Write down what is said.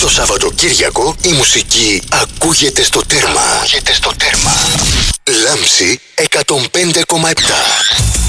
το Σαββατοκύριακο η μουσική ακούγεται στο τέρμα. Λάμψη 105,7.